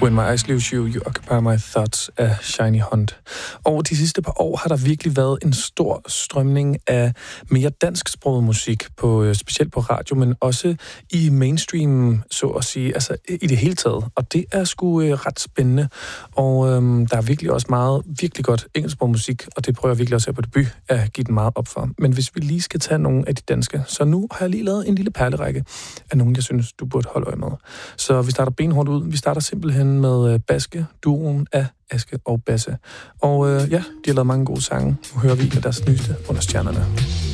When My Eyes Leave You, You Occupy My Thoughts af Shiny Hunt. Og de sidste par år har der virkelig været en stor strømning af mere dansksproget musik, specielt på radio, men også i mainstream, så at sige, altså i det hele taget. Og det er sgu ret spændende. Og der er virkelig også virkelig godt engelsksproget musik, og det prøver jeg virkelig også her på debut at give den meget op for. Men hvis vi lige skal tage nogle af de danske, så nu har jeg lige lavet en lille perlerække af nogle, jeg synes, du burde holde øje med. Så vi starter benhårdt ud. Vi starter simpelthen med Baske, duoen af Aske og Basse. Og ja, de har lavet mange gode sange. Nu hører vi deres nyeste Under Stjernerne.